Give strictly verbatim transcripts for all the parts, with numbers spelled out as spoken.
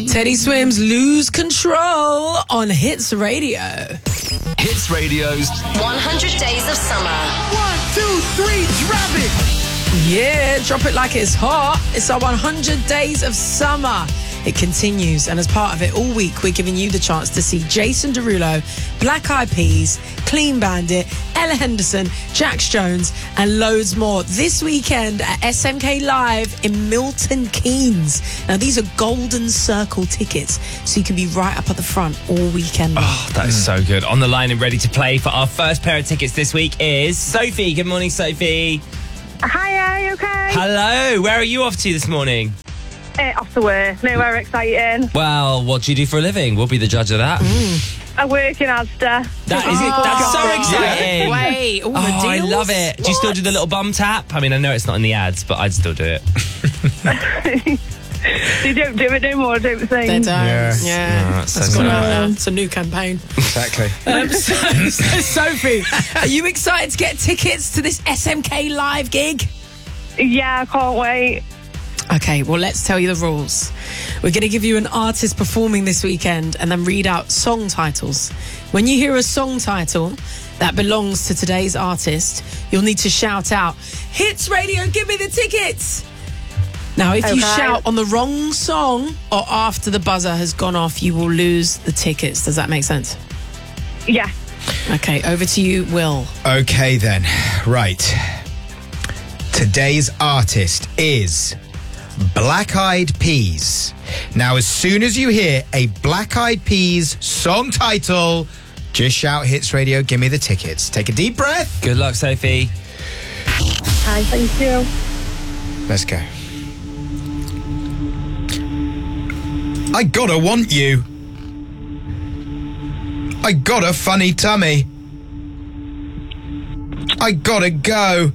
Teddy Swims Lose Control on Hits Radio. Hits Radio's one hundred Days of Summer. One, two, three, drop it. Yeah, drop it like it's hot. It's our one hundred Days of Summer. It continues, and as part of it, all week we're giving you the chance to see Jason Derulo, Black Eyed Peas, Clean Bandit, Ella Henderson, Jax Jones, and loads more this weekend at S M K Live in Milton Keynes. Now, these are Golden Circle tickets, so you can be right up at the front all weekend long. Oh, that is mm. so good. On the line and ready to play for our first pair of tickets this week is Sophie. Good morning, Sophie. Hi, are you okay? Hello. Where are you off to this morning? Uh, off to work. Nowhere exciting. Well, what do you do for a living? We'll be the judge of that. Mm. I work in Asda. That is Oh, That's so exciting. Wait, all the oh, I deals? love it. Do you still do the little bum tap? I mean, I know it's not in the ads, but I'd still do it. They don't do it no more, I don't think. They don't. Yeah. yeah. Oh, that's that's so got sad. out. It's a new campaign. Exactly. Um, so, so, Sophie, are you excited to get tickets to this S M K Live gig? Yeah, I can't wait. Okay, well, let's tell you the rules. We're going to give you an artist performing this weekend and then read out song titles. When you hear a song title that belongs to today's artist, you'll need to shout out, Hits Radio, give me the tickets! Now, if okay. you shout on the wrong song or after the buzzer has gone off, you will lose the tickets. Does that make sense? Yeah. Okay, over to you, Will. Okay, then. Right. Today's artist is Black Eyed Peas. Now, as soon as you hear a Black Eyed Peas song title, just shout Hits Radio, give me the tickets. Take a deep breath. Good luck, Sophie. Hi, thank you. Let's go. I gotta want you. I got a funny tummy. I gotta go.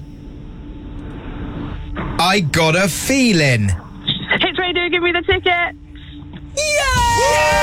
I got a feeling. Hits Radio, give me the ticket. Yes!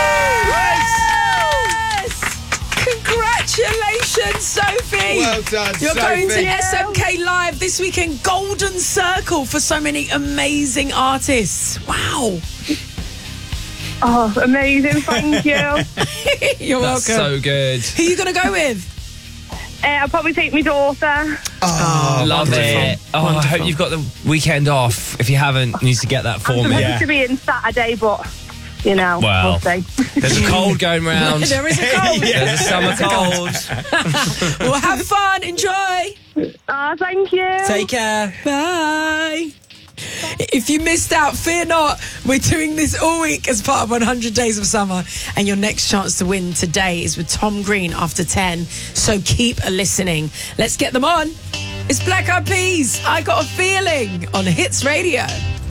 Yes! Congratulations, Sophie. Well done, You're Sophie. going to S M K Live this weekend, Golden Circle, for so many amazing artists. Wow. Oh, amazing. Thank you. You're That's welcome. so good. Who are you going to go with? Uh, I'll probably take my daughter. Oh, Love wonderful. it. Oh, Wonderful. I hope you've got the weekend off. If you haven't, you need to get that for I'm me. supposed Yeah. to be in Saturday, but, you know, Well. we'll see. There's a cold going round. There is a cold. There's a summer cold. Well, have fun. Enjoy. Oh, thank you. Take care. Bye. If you missed out, fear not. We're doing this all week as part of one hundred Days of Summer. And your next chance to win today is with Tom Green after ten. So keep listening. Let's get them on. It's Black Eyed Peas. I Got a Feeling on Hits Radio.